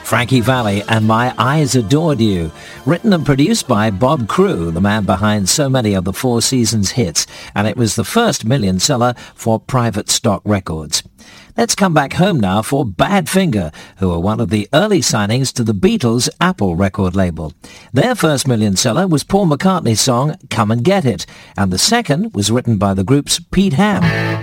Frankie Valli and My Eyes Adored You, written and produced by Bob Crew, the man behind so many of the Four Seasons hits, and it was the first million seller for Private Stock Records. Let's come back home now for Badfinger, who were one of the early signings to the Beatles' Apple record label. Their first million seller was Paul McCartney's song Come and Get It, and the second was written by the group's Pete Ham.